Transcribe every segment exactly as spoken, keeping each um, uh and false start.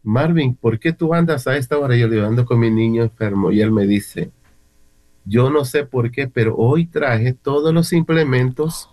Marvin, ¿por qué tú andas a esta hora? Yo le digo, ando con mi niño enfermo. Y él me dice, yo no sé por qué, pero hoy traje todos los implementos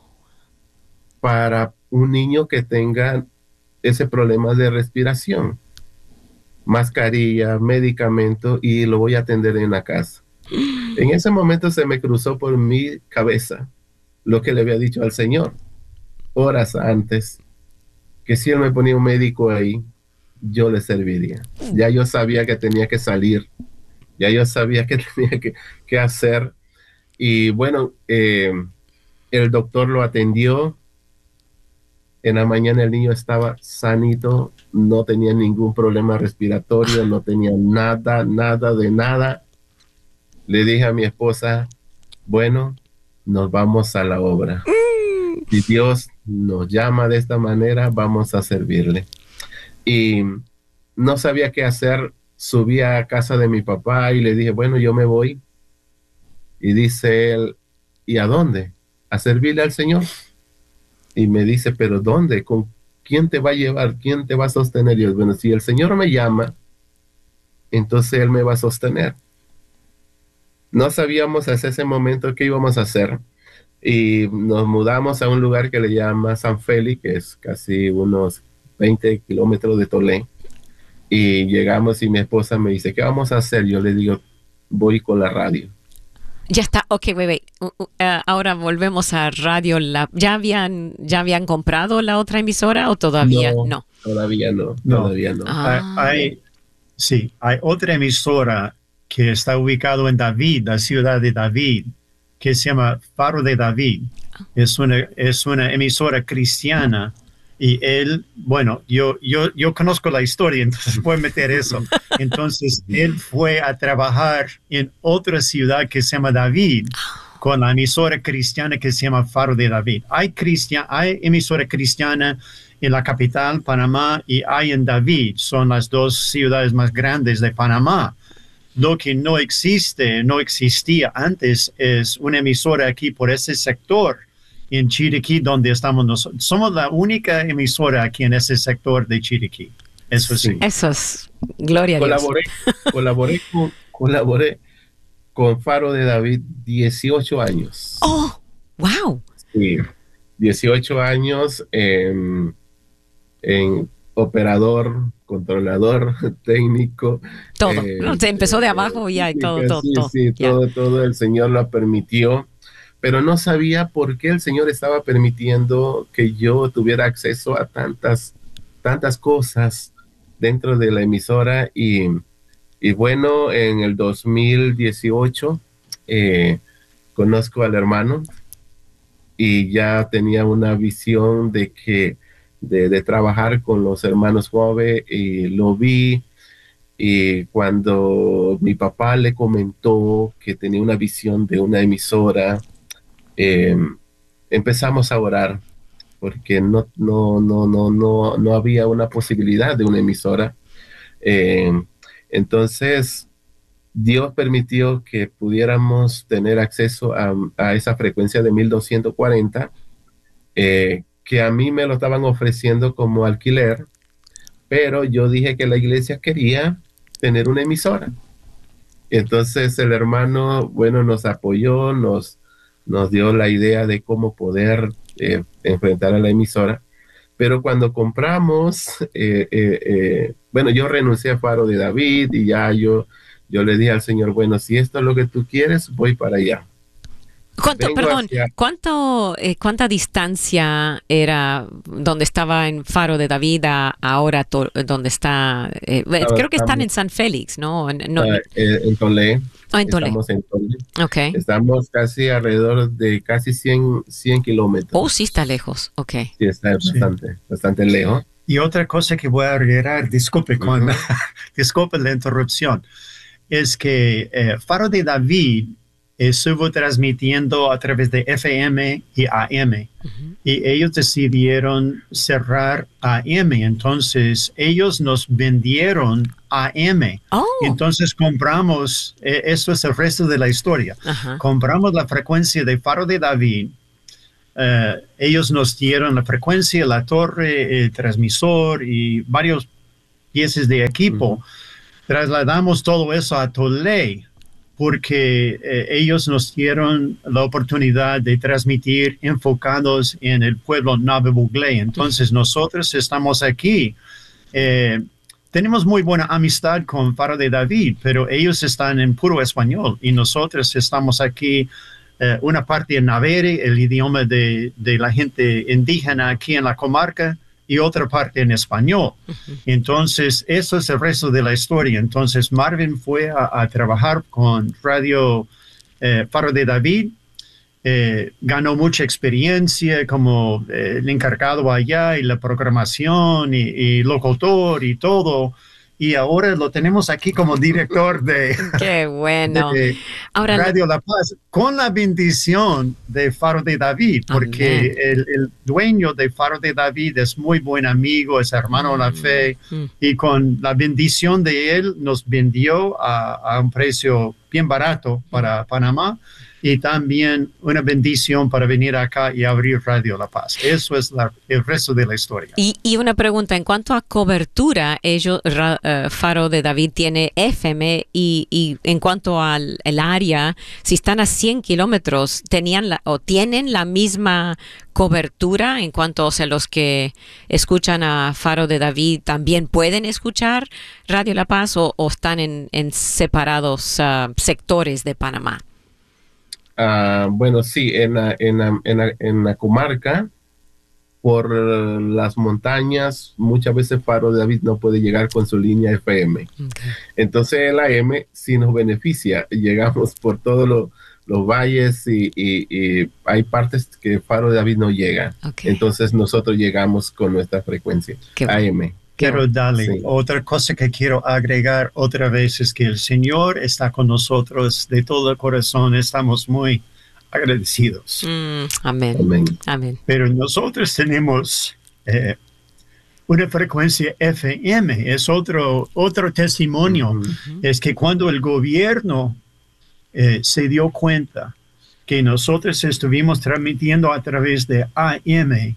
para un niño que tenga ese problema de respiración, mascarilla, medicamento, y lo voy a atender en la casa. En ese momento se me cruzó por mi cabeza lo que le había dicho al Señor horas antes, que si Él me ponía un médico ahí, yo le serviría. Ya yo sabía que tenía que salir, ya yo sabía que tenía que, que hacer. Y bueno, eh, el doctor lo atendió. En la mañana el niño estaba sanito, no tenía ningún problema respiratorio, no tenía nada, nada de nada. Le dije a mi esposa, bueno, nos vamos a la obra. Si Dios nos llama de esta manera, vamos a servirle. Y no sabía qué hacer. Subí a casa de mi papá y le dije, bueno, yo me voy. Y dice él, ¿y a dónde? A servirle al Señor. Y me dice, ¿pero dónde? ¿Con quién te va a llevar? ¿Quién te va a sostener? Y yo, bueno, si el Señor me llama, entonces Él me va a sostener. No sabíamos hasta ese momento qué íbamos a hacer. Y nos mudamos a un lugar que le llama San Félix, que es casi unos veinte kilómetros de Tolé. Y llegamos y mi esposa me dice, ¿qué vamos a hacer? Yo le digo, voy con la radio. Ya está, ok, wait, wait. Uh, uh, uh, ahora volvemos a Radio Lab. ¿Ya habían, ya habían comprado la otra emisora o todavía No, no? todavía no, No. todavía no. Ah. Hay, sí, hay otra emisora que está ubicado en David, la ciudad de David, que se llama Faro de David. Es una, es una emisora cristiana. Y él, bueno, yo, yo, yo conozco la historia, entonces voy a meter eso. Entonces, él fue a trabajar en otra ciudad que se llama David, con la emisora cristiana que se llama Faro de David. Hay, cristian, hay emisora cristiana en la capital, Panamá, y hay en David. Son las dos ciudades más grandes de Panamá. Lo que no existe, no existía antes, es una emisora aquí por ese sector en Chiriquí, donde estamos nosotros. Somos la única emisora aquí en ese sector de Chiriquí. Eso sí. sí. Eso es, gloria a Dios. Colaboré, colaboré, con, colaboré con Faro de David dieciocho años. ¡Oh! ¡Wow! Sí, dieciocho años en, en operador, controlador, técnico. Todo. Eh, ¿No? Se empezó de abajo ya y sí, todo, sí, todo, todo. Sí, Ya. todo, todo el Señor lo permitió. Pero no sabía por qué el Señor estaba permitiendo que yo tuviera acceso a tantas, tantas cosas dentro de la emisora. Y, y bueno, en el dos mil dieciocho eh, conozco al hermano y ya tenía una visión de que de, de trabajar con los hermanos jóvenes, y lo vi. Y cuando mi papá le comentó que tenía una visión de una emisora, Eh, empezamos a orar porque no, no, no, no, no, no había una posibilidad de una emisora. Eh, entonces, Dios permitió que pudiéramos tener acceso a, a esa frecuencia de mil doscientos cuarenta, eh, que a mí me lo estaban ofreciendo como alquiler, pero yo dije que la iglesia quería tener una emisora. Entonces el hermano, bueno, nos apoyó, nos nos dio la idea de cómo poder eh, enfrentar a la emisora. Pero cuando compramos, eh, eh, eh, bueno, yo renuncié a Faro de David y ya yo, yo le dije al Señor, bueno, si esto es lo que tú quieres, voy para allá. ¿Cuánto, Vengo perdón, hacia... ¿cuánto, eh, cuánta distancia era donde estaba en Faro de David a ahora to, donde está? Eh, Estamos, creo que están en San Félix, ¿no? no uh, en Tolé. Oh, en Tolé. Estamos en Tolé. Okay. Estamos casi alrededor de casi cien, cien kilómetros. Oh, sí está lejos. Ok. Sí, está bastante, sí. bastante lejos. Y otra cosa que voy a agregar, disculpe, con, uh-huh. disculpe la interrupción, es que eh, Faro de David estuvo transmitiendo a través de F M y A M, uh-huh. y ellos decidieron cerrar A M, entonces ellos nos vendieron A M, oh. entonces compramos, eh, eso es el resto de la historia, uh-huh. compramos la frecuencia de Faro de David, uh, ellos nos dieron la frecuencia, la torre, el transmisor y varios piezas de equipo. Uh-huh. Trasladamos todo eso a Tolé, porque eh, ellos nos dieron la oportunidad de transmitir enfocados en el pueblo Nave Buglé. Entonces, nosotros estamos aquí. Eh, tenemos muy buena amistad con Faro de David, pero ellos están en puro español y nosotros estamos aquí, eh, una parte en Navere, el idioma de, de la gente indígena aquí en la comarca, y otra parte en español. Uh-huh. Entonces, eso es el resto de la historia. Entonces, Marvin fue a, a trabajar con Radio eh, Faro de David, eh, ganó mucha experiencia como eh, el encargado allá, y la programación, y, y locutor, y todo. Y ahora lo tenemos aquí como director de, ¡Qué bueno! de Ahora, Radio La Paz, con la bendición de Faro de David, porque el, el dueño de Faro de David es muy buen amigo, es hermano de la fe, mm. y con la bendición de él nos vendió a, a un precio bien barato para Panamá, y también una bendición para venir acá y abrir Radio La Paz. Eso es la, el resto de la historia. Y, y una pregunta, en cuanto a cobertura, ellos, uh, Faro de David tiene F M, y, y en cuanto al el área, si están a cien kilómetros, ¿tenían la, o tienen la misma cobertura en cuanto, o sea, los que escuchan a Faro de David también pueden escuchar Radio La Paz, o, o están en, en separados uh, sectores de Panamá? Uh, bueno, sí, en la, en, la, en, la, en la comarca, por las montañas, muchas veces Faro de David no puede llegar con su línea F M. Okay. Entonces el A M sí nos beneficia. Llegamos por todos los, los valles y, y, y hay partes que Faro de David no llega. Okay. Entonces nosotros llegamos con nuestra frecuencia A M. Quiero darle sí. otra cosa que quiero agregar otra vez, es que el Señor está con nosotros de todo el corazón. Estamos muy agradecidos. Mm, amén. amén. Amén. Pero nosotros tenemos eh, una frecuencia F M. Es otro, otro testimonio. Uh-huh. Es que cuando el gobierno eh, se dio cuenta que nosotros estuvimos transmitiendo a través de A M,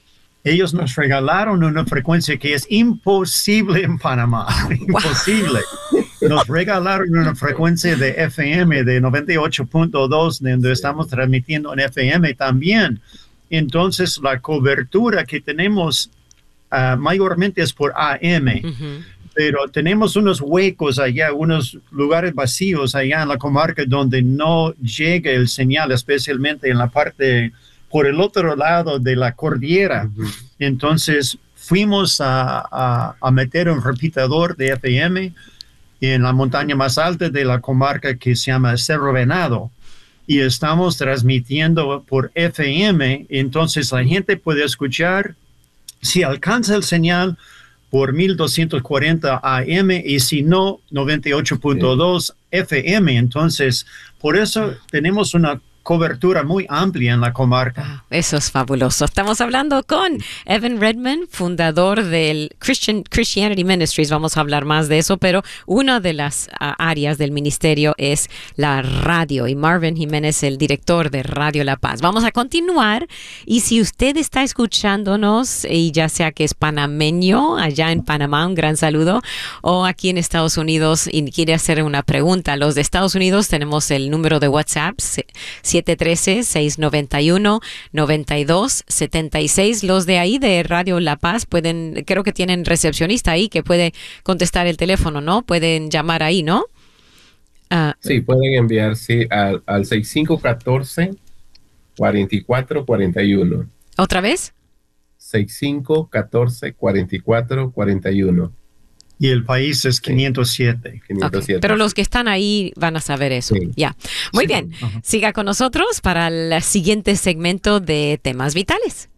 ellos nos regalaron una frecuencia que es imposible en Panamá. Imposible. Nos regalaron una frecuencia de F M de noventa y ocho punto dos, donde estamos transmitiendo en F M también. Entonces, la cobertura que tenemos uh, mayormente es por A M. Uh-huh. Pero tenemos unos huecos allá, unos lugares vacíos allá en la comarca donde no llega el señal, especialmente en la parte por el otro lado de la cordillera. Uh-huh. Entonces fuimos a, a, a meter un repetidor de F M en la montaña más alta de la comarca, que se llama Cerro Venado, y estamos transmitiendo por F M. Entonces la gente puede escuchar, si alcanza el señal, por mil doscientos cuarenta A M, y si no, noventa y ocho punto dos F M. Entonces, por eso tenemos una cobertura muy amplia en la comarca. Eso es fabuloso. Estamos hablando con Evan Redman, fundador del Christian Christianity Ministries. Vamos a hablar más de eso, pero una de las uh, áreas del ministerio es la radio, y Marvin Jiménez, el director de Radio La Paz. Vamos a continuar, y si usted está escuchándonos, y ya sea que es panameño allá en Panamá, un gran saludo, o aquí en Estados Unidos y quiere hacer una pregunta, los de Estados Unidos tenemos el número de WhatsApp siete uno tres, seis nueve uno, nueve dos siete seis. Los de ahí de Radio La Paz pueden, creo que tienen recepcionista ahí que puede contestar el teléfono, ¿no? Pueden llamar ahí, ¿no? Uh, sí, pueden enviar sí, al, al seis cinco uno cuatro, cuatro cuatro cuatro uno. ¿Otra vez? seis cinco uno cuatro, cuatro cuatro cuatro uno. Y el país es quinientos siete. quinientos siete. Okay. Pero los que están ahí van a saber eso. Sí. Ya. Muy sí. bien. Uh-huh. Siga con nosotros para el siguiente segmento de Temas Vitales.